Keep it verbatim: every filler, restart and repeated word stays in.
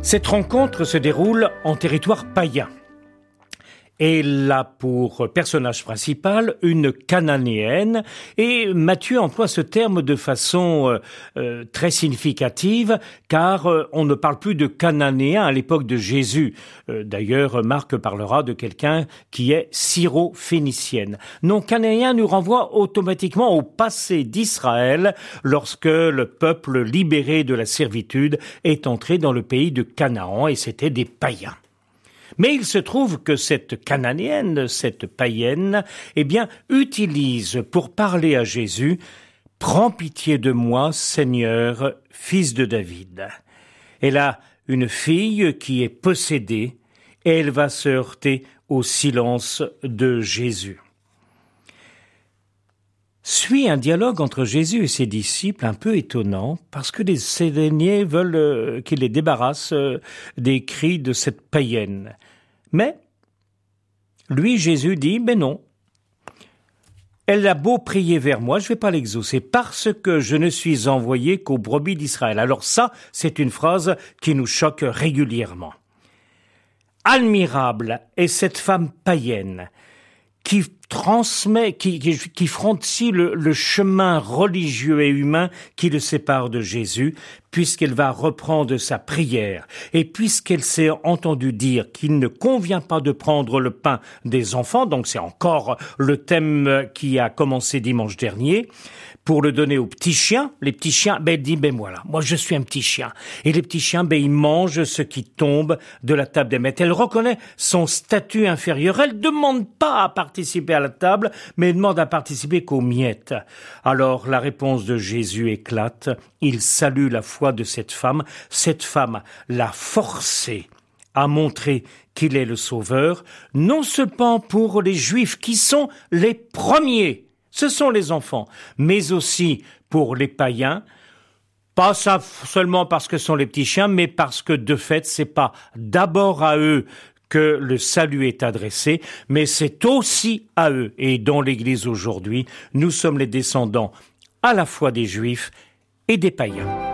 Cette rencontre se déroule en territoire païen. Et elle a pour personnage principal une cananéenne, et Matthieu emploie ce terme de façon euh, euh, très significative, car euh, on ne parle plus de cananéen à l'époque de Jésus. Euh, d'ailleurs, Marc parlera de quelqu'un qui est syro-phénicienne. Non, cananéen nous renvoie automatiquement au passé d'Israël, lorsque le peuple libéré de la servitude est entré dans le pays de Canaan, et c'était des païens. Mais il se trouve que cette cananéenne, cette païenne, eh bien, utilise pour parler à Jésus « Prends pitié de moi, Seigneur, fils de David ». Elle a une fille qui est possédée et elle va se heurter au silence de Jésus. Suit un dialogue entre Jésus et ses disciples un peu étonnant, parce que les Séléniens veulent euh, qu'il les débarrasse euh, des cris de cette païenne. Mais, lui, Jésus dit, mais non, elle a beau prier vers moi, je ne vais pas l'exaucer, parce que je ne suis envoyé qu'aux brebis d'Israël. Alors ça, c'est une phrase qui nous choque régulièrement. Admirable est cette femme païenne, qui transmet, qui, qui, qui frontit le, le chemin religieux et humain qui le sépare de Jésus, puisqu'elle va reprendre sa prière, et puisqu'elle s'est entendue dire qu'il ne convient pas de prendre le pain des enfants, donc c'est encore le thème qui a commencé dimanche dernier, pour le donner aux petits chiens. Les petits chiens, ben, elle dit, ben voilà, moi je suis un petit chien. Et les petits chiens, ben, ils mangent ce qui tombe de la table des maîtres. Elle reconnaît son statut inférieur. Elle demande pas à participer à la table, mais elle demande à participer qu'aux miettes. Alors, la réponse de Jésus éclate. Il salue la foi de cette femme. Cette femme l'a forcé à montrer qu'il est le Sauveur, non seulement pour les Juifs qui sont les premiers, ce sont les enfants, mais aussi pour les païens, pas ça seulement parce que ce sont les petits chiens, mais parce que de fait, c'est pas d'abord à eux que le salut est adressé, mais c'est aussi à eux. Et dans l'Église aujourd'hui, nous sommes les descendants à la fois des Juifs et des païens.